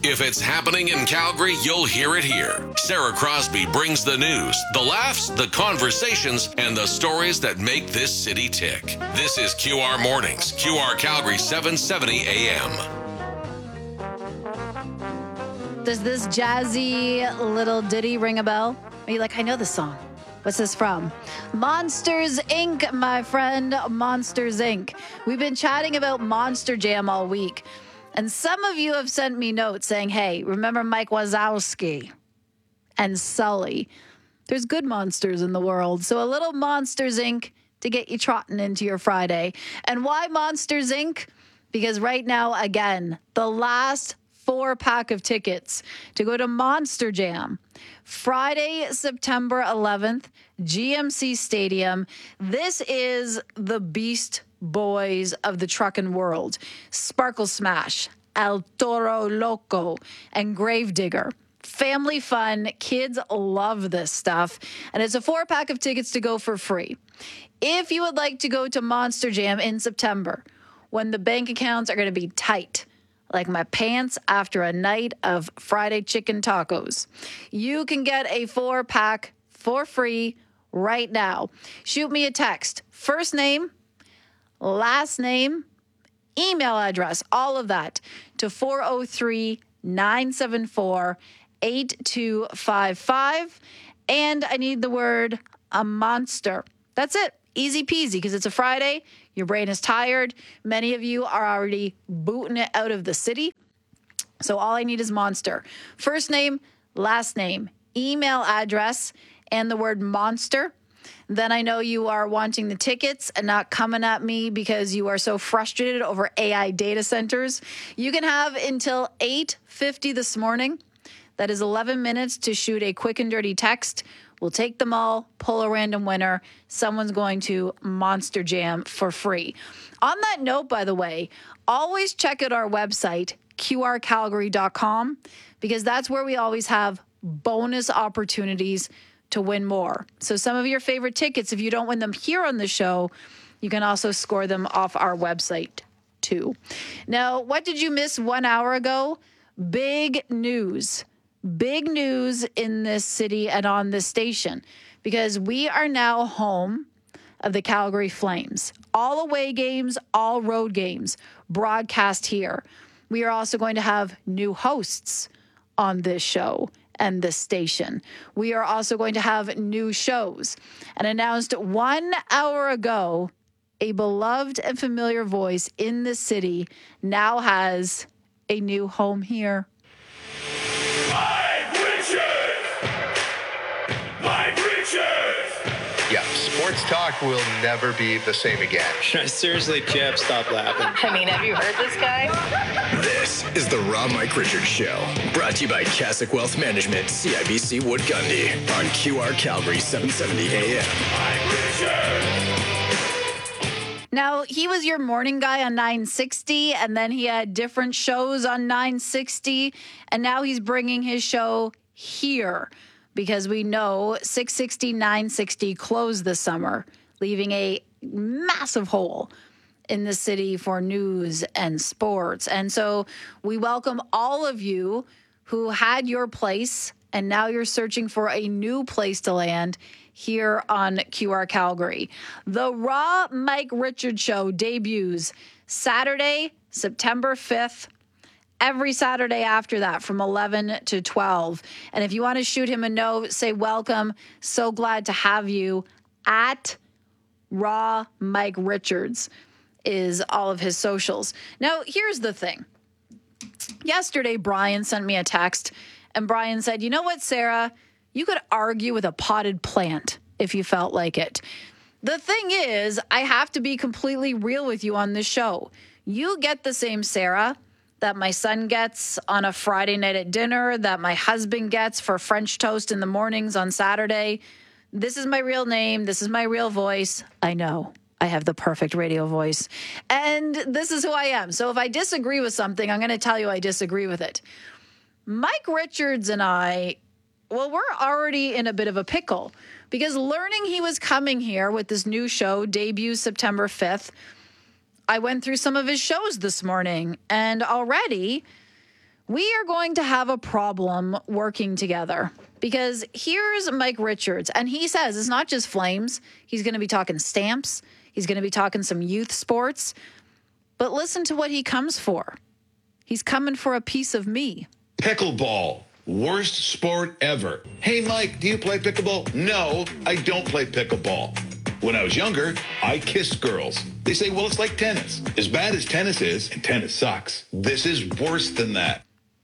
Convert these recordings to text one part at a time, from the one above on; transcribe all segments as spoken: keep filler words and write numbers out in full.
If it's happening in Calgary, you'll hear it here. Sarah Crosby brings the news, the laughs, the conversations, and the stories that make this city tick. This is Q R Mornings, Q R Calgary seven seventy A M. Does this jazzy little ditty ring a bell? Are you like, I know the song. What's this from? Monsters, Incorporated, my friend. Monsters, Incorporated. We've been chatting about Monster Jam all week. And some of you have sent me notes saying, hey, remember Mike Wazowski and Sully? There's good monsters in the world. So a little Monsters, Incorporated to get you trotting into your Friday. And why Monsters, Incorporated? Because right now, again, the last four pack of tickets to go to Monster Jam. Friday, September eleventh, G M C Stadium. This is the Beast Boys of the truckin' world. Sparkle Smash, El Toro Loco, and Gravedigger. Family fun. Kids love this stuff. And it's a four pack of tickets to go for free. If you would like to go to Monster Jam in September, when the bank accounts are going to be tight, like my pants after a night of Friday chicken tacos, you can get a four pack for free right now. Shoot me a text. First name, last name, email address, all of that to four oh three, nine seven four, eight two five five. And I need the word a monster. That's it. Easy peasy, because it's a Friday. Your brain is tired. Many of you are already booting it out of the city. So all I need is monster. First name, last name, email address, and the word monster. Then I know you are wanting the tickets and not coming at me because you are so frustrated over A I data centers. You can have until eight fifty this morning. That is eleven minutes to shoot a quick and dirty text. We'll take them all, pull a random winner. Someone's going to Monster Jam for free. On that note, by the way, always check out our website, Q R calgary dot com, because that's where we always have bonus opportunities to win more. So some of your favorite tickets, if you don't win them here on the show, you can also score them off our website too. Now, what did you miss one hour ago? Big news. Big news in this city and on this station, because we are now home of the Calgary Flames. All away games, all road games broadcast here. We are also going to have new hosts on this show and this station. We are also going to have new shows. And announced one hour ago, a beloved and familiar voice in the city now has a new home here. Mike Richards! Mike Richards! Yeah, sports talk will never be the same again. Seriously, Jeff, stop laughing. I mean, have you heard this guy? This is the Raw Mike Richards Show, brought to you by Cassock Wealth Management, C I B C Wood Gundy, on Q R Calgary seven seventy A M. Mike Richards! Now, he was your morning guy on nine sixty, and then he had different shows on nine sixty, and now he's bringing his show here because we know six sixty, nine sixty closed this summer, leaving a massive hole in the city for news and sports. And so we welcome all of you who had your place, and now you're searching for a new place to land here on Q R Calgary. The Raw Mike Richards Show debuts Saturday, September fifth, every Saturday after that from eleven to twelve. And if you want to shoot him a note, say welcome, so glad to have you, at Raw Mike Richards is all of his socials. Now, here's the thing. Yesterday, Brian sent me a text, and Brian said, you know what, Sarah? You could argue with a potted plant if you felt like it. The thing is, I have to be completely real with you on this show. You get the same Sarah that my son gets on a Friday night at dinner, that my husband gets for French toast in the mornings on Saturday. This is my real name. This is my real voice. I know. I have the perfect radio voice. And this is who I am. So if I disagree with something, I'm going to tell you I disagree with it. Mike Richards and I, well, we're already in a bit of a pickle because learning he was coming here with this new show, debuts September fifth, I went through some of his shows this morning, and already we are going to have a problem working together because here's Mike Richards, and he says it's not just Flames. He's going to be talking Stamps. He's going to be talking some youth sports. But listen to what he comes for. He's coming for a piece of me. Pickleball. Worst sport ever. Hey, Mike, do you play pickleball? No, I don't play pickleball. When I was younger, I kissed girls. They say, well, it's like tennis. As bad as tennis is, and tennis sucks, this is worse than that.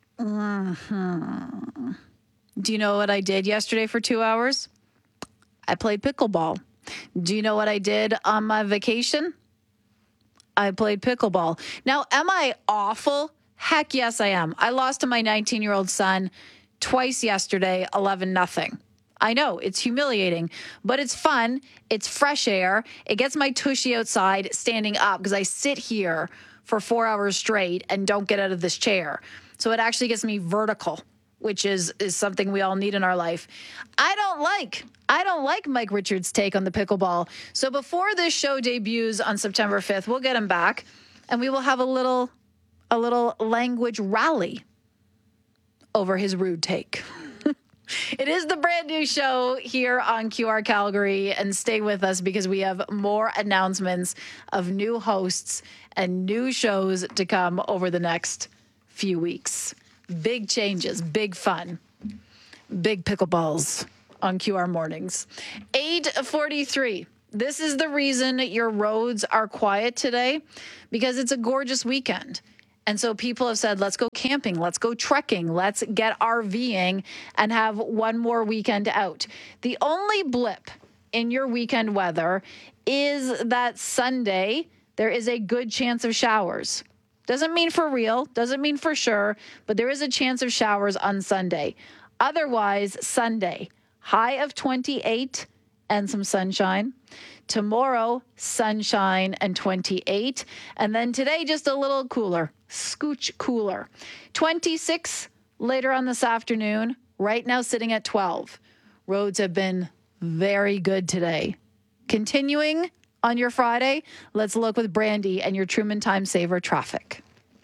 Mm-hmm. Do you know what I did yesterday for two hours? I played pickleball. Do you know what I did on my vacation? I played pickleball. Now, am I awful? Heck yes, I am. I lost to my nineteen-year-old son twice yesterday, eleven nothing. I know, it's humiliating, but it's fun. It's fresh air. It gets my tushy outside standing up because I sit here for four hours straight and don't get out of this chair. So it actually gets me vertical, which is, is something we all need in our life. I don't like, I don't like Mike Richards' take on the pickleball. So before this show debuts on September fifth, we'll get him back and we will have a little, a little language rally over his rude take. It is the brand new show here on Q R Calgary, and stay with us because we have more announcements of new hosts and new shows to come over the next few weeks. Big changes, big fun, big pickleballs on Q R Mornings. eight forty-three. This is the reason your roads are quiet today, because it's a gorgeous weekend. And so people have said, let's go camping, let's go trekking, let's get RVing and have one more weekend out. The only blip in your weekend weather is that Sunday there is a good chance of showers. Doesn't mean for real, doesn't mean for sure, but there is a chance of showers on Sunday. Otherwise, Sunday, high of twenty-eight and some sunshine. Tomorrow, sunshine and twenty-eight. And then today, just a little cooler, scooch cooler. twenty-six later on this afternoon, right now sitting at twelve. Roads have been very good today. Continuing on your Friday, let's look with Brandy and your Truman Time Saver traffic.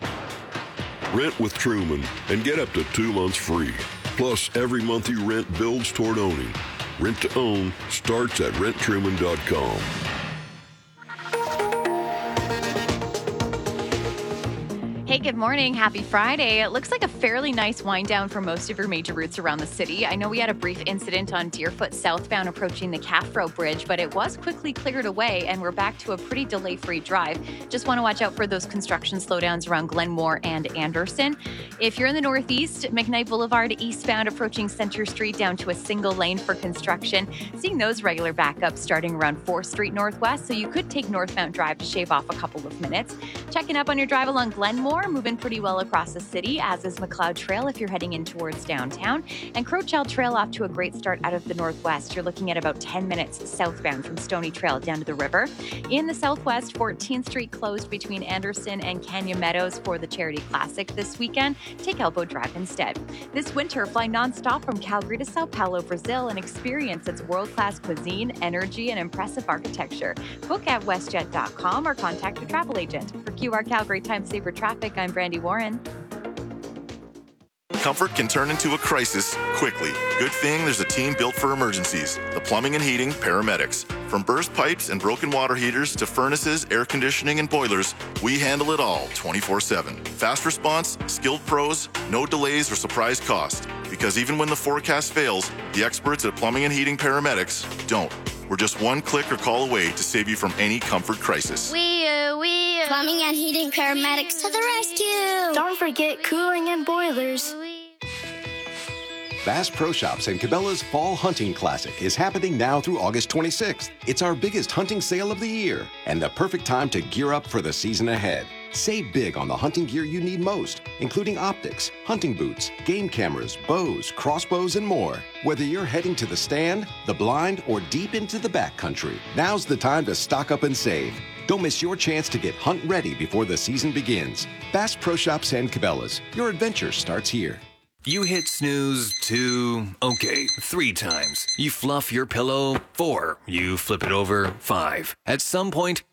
Rent with Truman and get up to two months free. Plus, every month you rent builds toward owning. Rent to own starts at rent truman dot com. Hey, good morning. Happy Friday. It looks like a fairly nice wind down for most of your major routes around the city. I know we had a brief incident on Deerfoot southbound approaching the Caffro Bridge, but it was quickly cleared away and we're back to a pretty delay-free drive. Just want to watch out for those construction slowdowns around Glenmore and Anderson. If you're in the northeast, McKnight Boulevard eastbound approaching Center Street down to a single lane for construction. Seeing those regular backups starting around fourth Street Northwest, so you could take northbound drive to shave off a couple of minutes. Checking up on your drive along Glenmore, moving pretty well across the city, as is McLeod Trail if you're heading in towards downtown. And Crowchild Trail off to a great start out of the northwest. You're looking at about ten minutes southbound from Stony Trail down to the river. In the southwest, fourteenth Street closed between Anderson and Canyon Meadows for the Charity Classic this weekend. Take Elbow Drive instead. This winter, fly nonstop from Calgary to Sao Paulo, Brazil, and experience its world-class cuisine, energy, and impressive architecture. Book at westjet dot com or contact your travel agent. For Q R Calgary Time Saver Traffic, I'm Brandy Warren. Comfort can turn into a crisis quickly. Good thing there's a team built for emergencies. The Plumbing and Heating Paramedics. From burst pipes and broken water heaters to furnaces, air conditioning, and boilers, we handle it all twenty-four seven. Fast response, skilled pros, no delays or surprise cost. Because even when the forecast fails, the experts at Plumbing and Heating Paramedics don't. We're just one click or call away to save you from any comfort crisis. We, uh, we, uh, Plumbing and Heating Paramedics to the rescue! Don't forget cooling and boilers. Bass Pro Shops and Cabela's Fall Hunting Classic is happening now through August twenty-sixth. It's our biggest hunting sale of the year and the perfect time to gear up for the season ahead. Save big on the hunting gear you need most, including optics, hunting boots, game cameras, bows, crossbows, and more. Whether you're heading to the stand, the blind, or deep into the backcountry, now's the time to stock up and save. Don't miss your chance to get hunt ready before the season begins. Bass Pro Shops and Cabela's. Your adventure starts here. You hit snooze two, okay, three times. You fluff your pillow four. You flip it over five. At some point,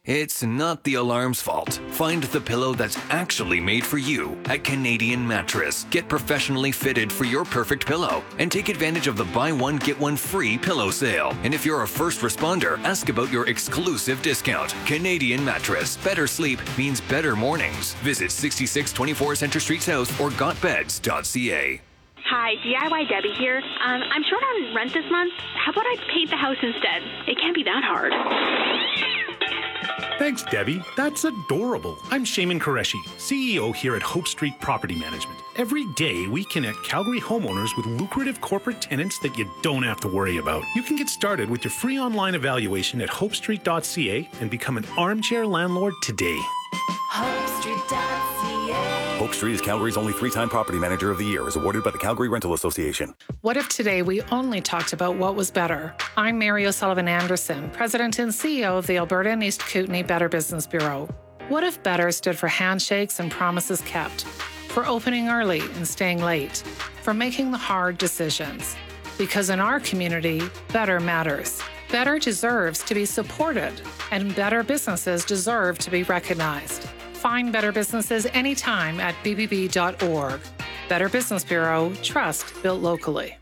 It's not the alarm's fault. Find the pillow that's actually made for you at Canadian Mattress. Get professionally fitted for your perfect pillow and take advantage of the buy one, get one free pillow sale. And if you're a first responder, ask about your exclusive discount. Canadian Mattress. Better sleep means better mornings. Visit sixty-six twenty-four Centre Street South or got beds dot c a. Hi, D I Y Debbie here. Um, I'm short on rent this month. How about I paint the house instead? It can't be that hard. Thanks, Debbie. That's adorable. I'm Shaman Qureshi, C E O here at Hope Street Property Management. Every day, we connect Calgary homeowners with lucrative corporate tenants that you don't have to worry about. You can get started with your free online evaluation at hope street dot c a and become an armchair landlord today. hope street dot c a. Hope Street is Calgary's only three-time property manager of the year, as awarded by the Calgary Rental Association. What if today we only talked about what was better? I'm Mary O'Sullivan Anderson, President and C E O of the Alberta and East Kootenay Better Business Bureau. What if better stood for handshakes and promises kept, for opening early and staying late, for making the hard decisions? Because in our community, better matters. Better deserves to be supported, and better businesses deserve to be recognized. Find Better Businesses anytime at b b b dot org. Better Business Bureau, trust built locally.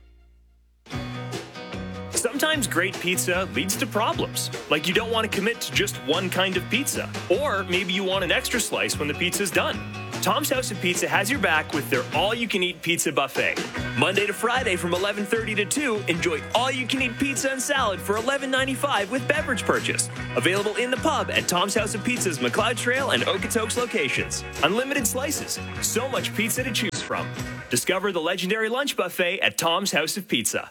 Sometimes great pizza leads to problems, like you don't want to commit to just one kind of pizza, or maybe you want an extra slice when the pizza's done. Tom's House of Pizza has your back with their all-you-can-eat pizza buffet. Monday to Friday from eleven thirty to two, enjoy all-you-can-eat pizza and salad for eleven ninety-five with beverage purchase. Available in the pub at Tom's House of Pizza's McLeod Trail and Okotoks locations. Unlimited slices, so much pizza to choose from. Discover the legendary lunch buffet at Tom's House of Pizza.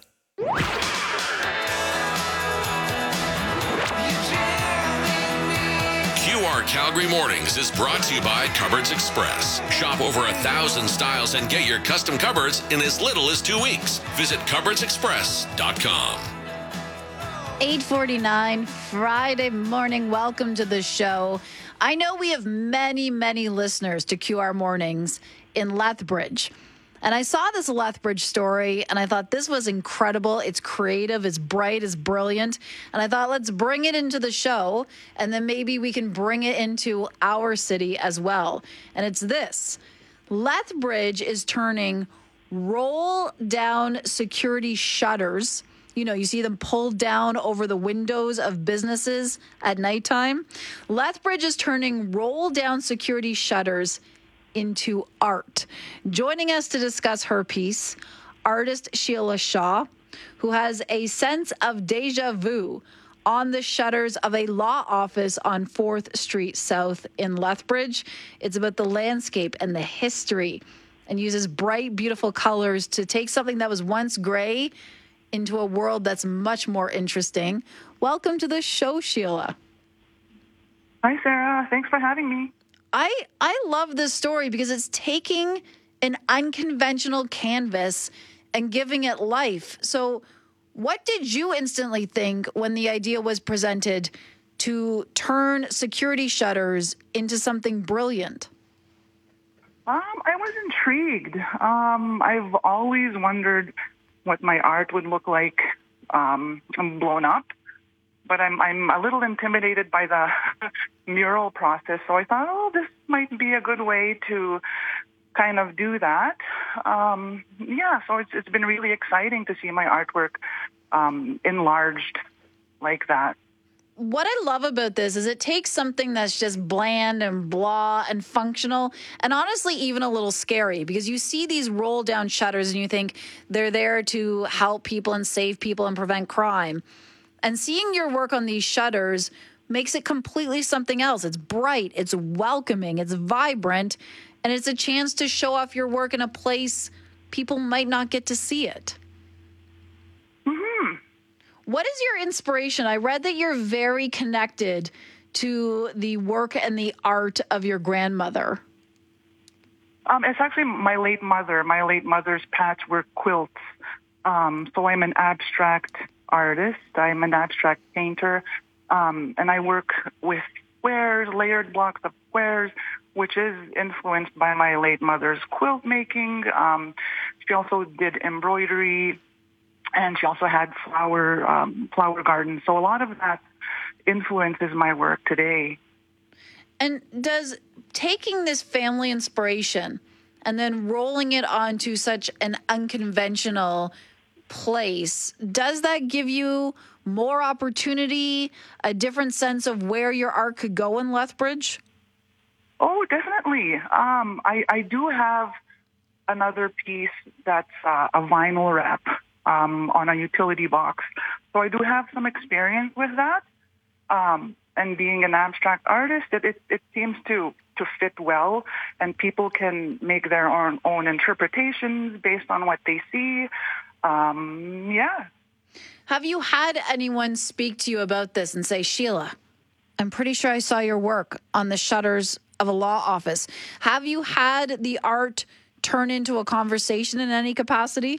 Q R Calgary Mornings is brought to you by Cupboards Express. Shop over a thousand styles and get your custom cupboards in as little as two weeks. Visit cupboards express dot com. eight forty-nine Friday morning. Welcome to the show. I know we have many, many listeners to Q R Mornings in Lethbridge. And I saw this Lethbridge story, and I thought this was incredible. It's creative, it's bright, it's brilliant. And I thought, let's bring it into the show, and then maybe we can bring it into our city as well. And it's this. Lethbridge is turning roll-down security shutters. You know, you see them pulled down over the windows of businesses at nighttime. Lethbridge is turning roll-down security shutters into art. Joining us to discuss her piece, artist Sheila Shaw, who has a sense of deja vu on the shutters of a law office on fourth Street South in Lethbridge. It's about the landscape and the history, and uses bright, beautiful colors to take something that was once gray into a world that's much more interesting. Welcome to the show, Sheila. Hi, Sarah. Thanks for having me. I, I love this story because it's taking an unconventional canvas and giving it life. So what did you instantly think when the idea was presented to turn security shutters into something brilliant? Um, I was intrigued. Um, I've always wondered what my art would look like um, blown up. But I'm I'm a little intimidated by the mural process, so I thought, oh, this might be a good way to kind of do that. Um, yeah, so it's it's been really exciting to see my artwork um, enlarged like that. What I love about this is it takes something that's just bland and blah and functional and honestly even a little scary, because you see these roll down shutters and you think they're there to help people and save people and prevent crime. And seeing your work on these shutters makes it completely something else. It's bright, it's welcoming, it's vibrant, and it's a chance to show off your work in a place people might not get to see it. Mm-hmm. What is your inspiration? I read that you're very connected to the work and the art of your grandmother. Um, it's actually my late mother. My late mother's patchwork quilts. Um, so I'm an abstract artist. I'm an abstract painter, um, and I work with squares, layered blocks of squares, which is influenced by my late mother's quilt making. Um, she also did embroidery, and she also had flower um, flower gardens. So a lot of that influences my work today. And does taking this family inspiration and then rolling it onto such an unconventional place, does that give you more opportunity, a different sense of where your art could go in Lethbridge? Oh, definitely. Um, I, I do have another piece that's uh, a vinyl wrap um, on a utility box. So I do have some experience with that. Um, and being an abstract artist, it, it, it seems to, to fit well, and people can make their own, own interpretations based on what they see. Um, yeah. Have you had anyone speak to you about this and say, Sheila, I'm pretty sure I saw your work on the shutters of a law office. Have you had the art turn into a conversation in any capacity?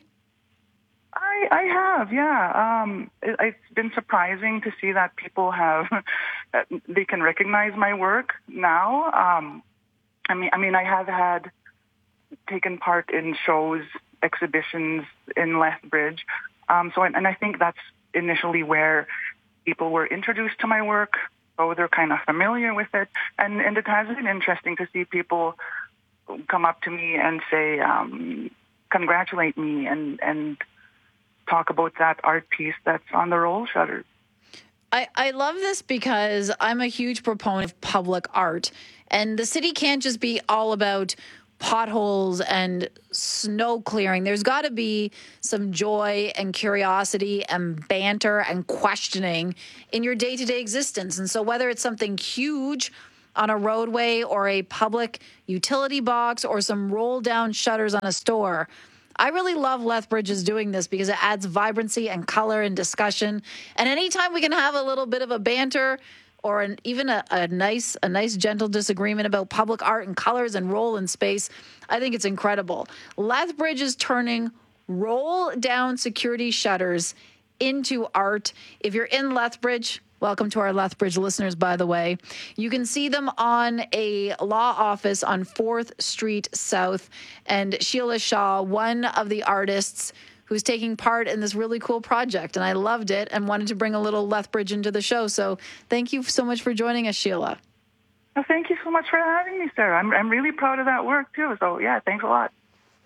I, I have, yeah. Um, it, it's been surprising to see that people have, that they can recognize my work now. Um, I mean, I mean, I have had taken part in shows, exhibitions in Lethbridge. Um, so, and I think that's initially where people were introduced to my work. So they're kind of familiar with it. And, and it has been interesting to see people come up to me and say, um, congratulate me and, and talk about that art piece that's on the roll shutters. I, I love this because I'm a huge proponent of public art. And the city can't just be all about potholes and snow clearing. There's got to be some joy and curiosity and banter and questioning in your day-to-day existence. And so whether it's something huge on a roadway or a public utility box or some roll-down shutters on a store, I really love Lethbridge is doing this because it adds vibrancy and color and discussion. And anytime we can have a little bit of a banter or an, even a, a nice, a nice, gentle disagreement about public art and colors and role in space, I think it's incredible. Lethbridge is turning roll-down security shutters into art. If you're in Lethbridge, welcome to our Lethbridge listeners, by the way. You can see them on a law office on fourth Street South. And Sheila Shaw, one of the artists who's taking part in this really cool project. And I loved it and wanted to bring a little Lethbridge into the show. So thank you so much for joining us, Sheila. Well, thank you so much for having me, Sarah. I'm, I'm really proud of that work, too. So, yeah, thanks a lot.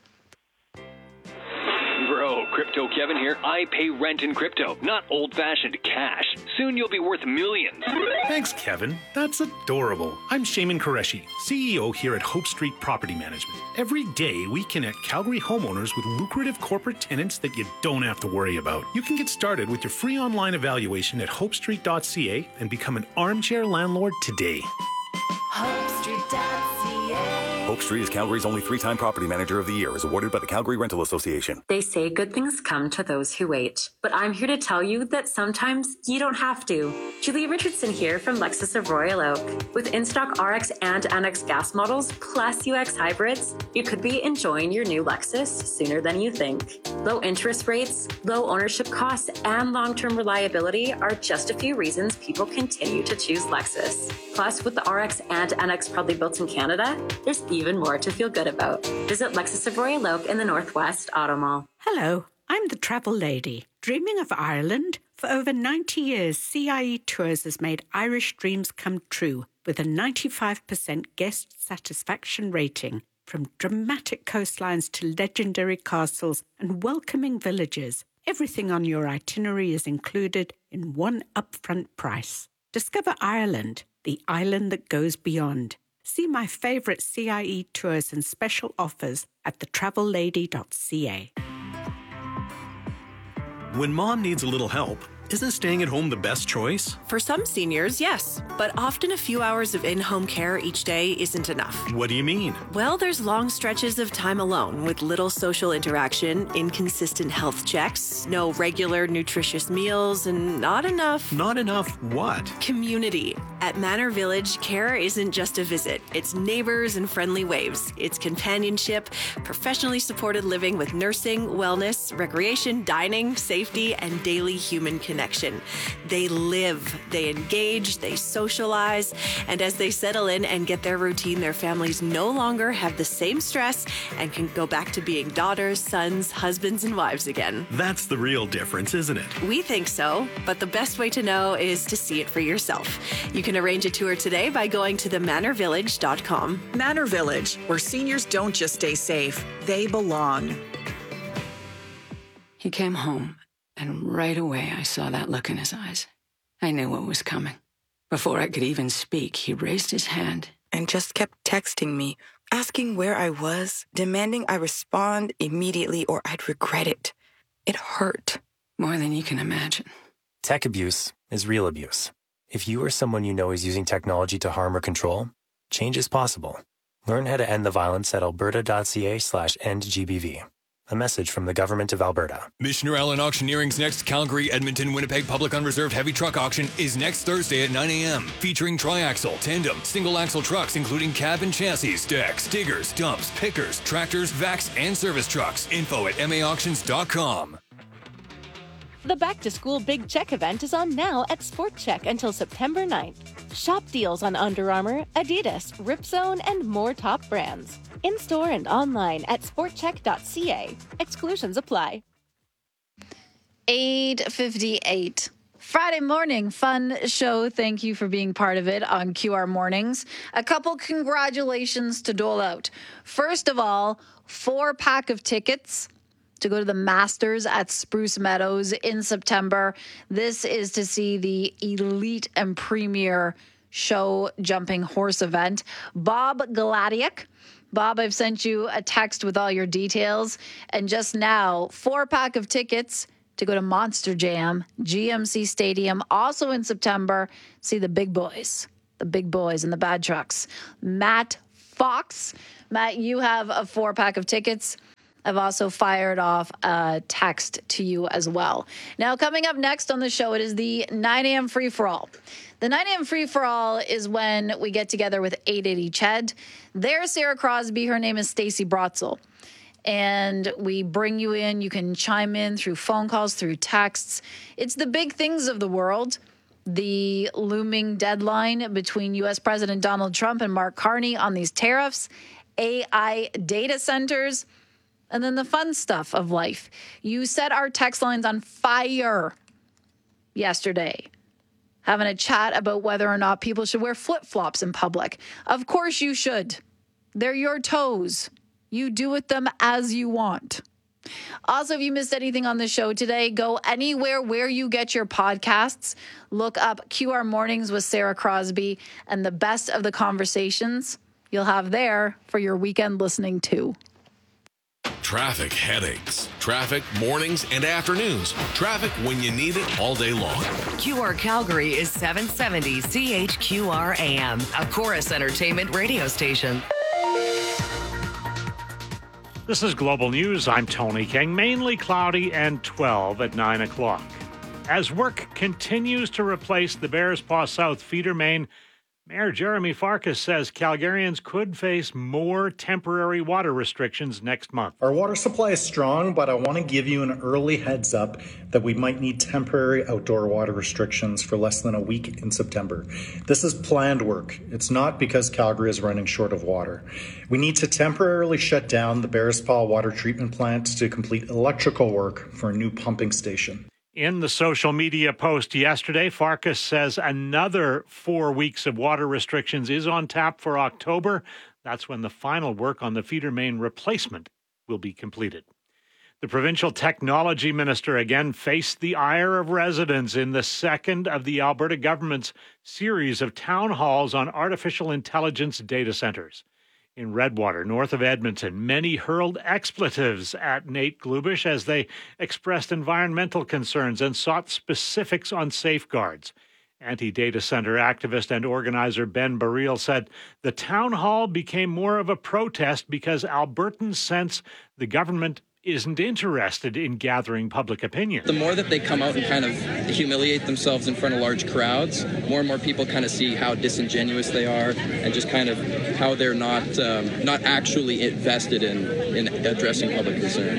Bro, Crypto Kevin here. I pay rent in crypto, not old-fashioned cash. Soon you'll be worth millions. Thanks, Kevin. That's adorable. I'm Shaman Qureshi, C E O here at Hope Street Property Management. Every day, we connect Calgary homeowners with lucrative corporate tenants that you don't have to worry about. You can get started with your free online evaluation at hope street dot c a and become an armchair landlord today. hope street dot c a Hope Street is Calgary's only three-time property manager of the year, is awarded by the Calgary Rental Association. They say good things come to those who wait. But I'm here to tell you that sometimes you don't have to. Julia Richardson here from Lexus of Royal Oak. With in-stock R X and N X gas models, plus U X hybrids, you could be enjoying your new Lexus sooner than you think. Low interest rates, low ownership costs, and long-term reliability are just a few reasons people continue to choose Lexus. Plus, with the R X and N X proudly built in Canada, there's even more to feel good about. Visit Lexus of Royal Oak in the Northwest Auto Mall. Hello, I'm the travel lady. Dreaming of Ireland? For over ninety years, C I E Tours has made Irish dreams come true with a ninety-five percent guest satisfaction rating. From dramatic coastlines to legendary castles and welcoming villages, everything on your itinerary is included in one upfront price. Discover Ireland, the island that goes beyond. See my favourite C I E tours and special offers at the travel lady dot c a. When mom needs a little help, isn't staying at home the best choice? For some seniors, yes. But often a few hours of in-home care each day isn't enough. What do you mean? Well, there's long stretches of time alone with little social interaction, inconsistent health checks, no regular nutritious meals, and not enough... Not enough what? Community. At Manor Village, care isn't just a visit. It's neighbors and friendly waves. It's companionship, professionally supported living with nursing, wellness, recreation, dining, safety, and daily human connection. connection. They live, they engage, they socialize, and as they settle in and get their routine, their families no longer have the same stress and can go back to being daughters, sons, husbands, and wives again. That's the real difference, isn't it? We think so, but the best way to know is to see it for yourself. You can arrange a tour today by going to the manor village dot com. Manor Village, where seniors don't just stay safe, they belong. He came home, and right away I saw that look in his eyes. I knew what was coming. Before I could even speak, he raised his hand and just kept texting me, asking where I was, demanding I respond immediately or I'd regret it. It hurt. More than you can imagine. Tech abuse is real abuse. If you or someone you know is using technology to harm or control, change is possible. Learn how to end the violence at alberta.ca slash end GBV. A message from the Government of Alberta. Missioner Allen Auctioneering's next Calgary, Edmonton, Winnipeg Public Unreserved Heavy Truck Auction is next Thursday at nine a.m. featuring triaxle, tandem, single-axle trucks including cab and chassis, decks, diggers, dumps, pickers, tractors, vacs, and service trucks. Info at m a auctions dot com. The Back to School Big Check event is on now at Sport Check until September ninth. Shop deals on Under Armour, Adidas, Ripzone, and more top brands. In-store and online at sport check dot c a. Exclusions apply. eight fifty-eight. Friday morning, fun show. Thank you for being part of it on Q R Mornings. A couple congratulations to dole out. First of all, four pack of tickets to go to the Masters at Spruce Meadows in September. This is to see the elite and premier show jumping horse event. Bob Galadiak. Bob, I've sent you a text with all your details. And just now, four pack of tickets to go to Monster Jam, G M C Stadium, also in September. See the big boys, the big boys and the bad trucks. Matt Fox. Matt, you have a four pack of tickets. I've also fired off a text to you as well. Now, coming up next on the show, it is the nine a.m. free-for-all. The nine a.m. free-for-all is when we get together with eight eighty C H E D. There's Sarah Crosby. Her name is Stacey Brotzel. And we bring you in. You can chime in through phone calls, through texts. It's the big things of the world. The looming deadline between U S President Donald Trump and Mark Carney on these tariffs, A I data centers, and then the fun stuff of life. You set our text lines on fire yesterday, having a chat about whether or not people should wear flip-flops in public. Of course you should. They're your toes. You do with them as you want. Also, if you missed anything on the show today, go anywhere where you get your podcasts. Look up Q R Mornings with Sarah Crosby and the best of the conversations you'll have there for your weekend listening too. Traffic headaches. Traffic mornings and afternoons. Traffic when you need it all day long. Q R Calgary is seven seventy C H Q R A M, a Chorus Entertainment radio station. This is Global News. I'm Tony King. Mainly cloudy and twelve at nine o'clock. As work continues to replace the Bearspaw South feeder main, Mayor Jeremy Farkas says Calgarians could face more temporary water restrictions next month. Our water supply is strong, but I want to give you an early heads up that we might need temporary outdoor water restrictions for less than a week in September. This is planned work. It's not because Calgary is running short of water. We need to temporarily shut down the Bearspaw water treatment plant to complete electrical work for a new pumping station. In the social media post yesterday, Farkas says another four weeks of water restrictions is on tap for October. That's when the final work on the feeder main replacement will be completed. The provincial technology minister again faced the ire of residents in the second of the Alberta government's series of town halls on artificial intelligence data centers. In Redwater, north of Edmonton, many hurled expletives at Nate Glubish as they expressed environmental concerns and sought specifics on safeguards. Anti-data center activist and organizer Ben Baril said the town hall became more of a protest because Albertans sense the government isn't interested in gathering public opinion. The more that they come out and kind of humiliate themselves in front of large crowds, more and more people kind of see how disingenuous they are and just kind of how they're not um, not actually invested in, in addressing public concerns.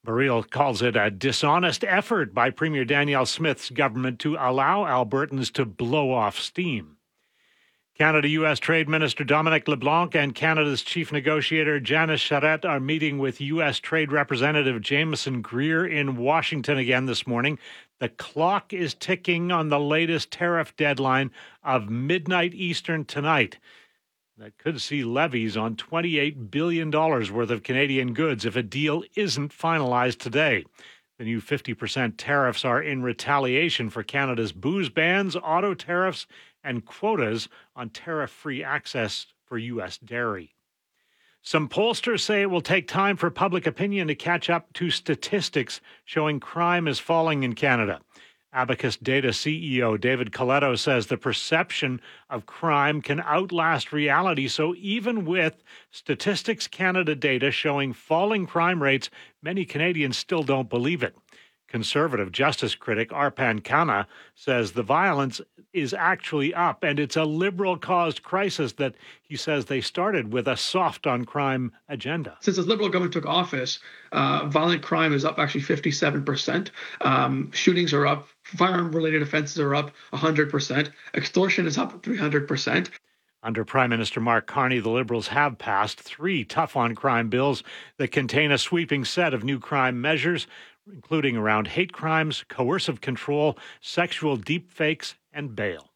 L'Oreal calls it a dishonest effort by Premier Danielle Smith's government to allow Albertans to blow off steam. Canada-U S Trade Minister Dominic LeBlanc and Canada's chief negotiator Janice Charette are meeting with U S Trade Representative Jameson Greer in Washington again this morning. The clock is ticking on the latest tariff deadline of midnight Eastern tonight. That could see levies on twenty-eight billion dollars worth of Canadian goods if a deal isn't finalized today. The new fifty percent tariffs are in retaliation for Canada's booze bans, auto tariffs, and quotas on tariff-free access for U S dairy. Some pollsters say it will take time for public opinion to catch up to statistics showing crime is falling in Canada. Abacus Data C E O David Coletto says the perception of crime can outlast reality, so even with Statistics Canada data showing falling crime rates, many Canadians still don't believe it. Conservative justice critic Arpan Khanna says the violence is actually up, and it's a Liberal-caused crisis that he says they started with a soft-on-crime agenda. Since the Liberal government took office, uh, violent crime is up actually fifty-seven percent. Um, shootings are up. Firearm-related offenses are up one hundred percent. Extortion is up three hundred percent. Under Prime Minister Mark Carney, the Liberals have passed three tough-on-crime bills that contain a sweeping set of new crime measures, including around hate crimes, coercive control, sexual deepfakes, and bail.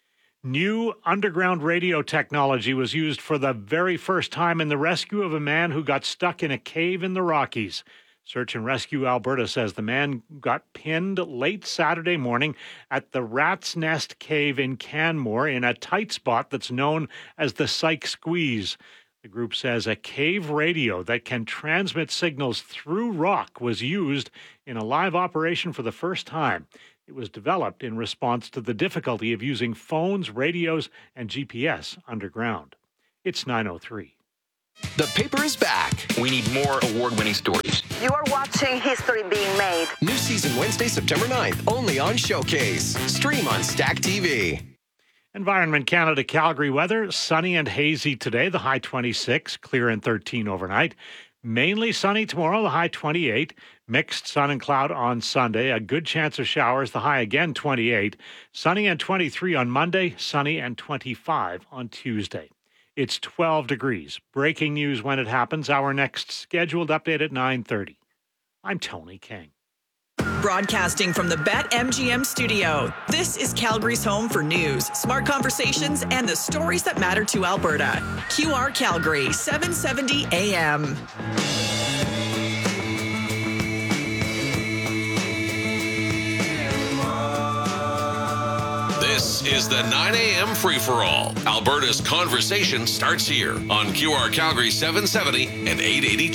New underground radio technology was used for the very first time in the rescue of a man who got stuck in a cave in the Rockies. Search and Rescue Alberta says the man got pinned late Saturday morning at the Rat's Nest Cave in Canmore in a tight spot that's known as the Psych Squeeze. The group says a cave radio that can transmit signals through rock was used in a live operation for the first time. It was developed in response to the difficulty of using phones, radios, and G P S underground. It's nine oh three. The paper is back. We need more award-winning stories. You are watching history being made. New season Wednesday, September ninth, only on Showcase. Stream on Stack T V. Environment Canada Calgary weather, sunny and hazy today, the high twenty-six, clear and thirteen overnight. Mainly sunny tomorrow, the high twenty-eight. Mixed sun and cloud on Sunday, a good chance of showers, the high again twenty-eight. Sunny and twenty-three on Monday, sunny and twenty-five on Tuesday. It's twelve degrees. Breaking news when it happens. Our next scheduled update at nine thirty. I'm Tony King. Broadcasting from the BetMGM studio, this is Calgary's home for news, smart conversations, and the stories that matter to Alberta. Q R Calgary, seven seventy A M. This is the nine a.m. free-for-all. Alberta's conversation starts here on Q R Calgary seven seventy and eight eighty.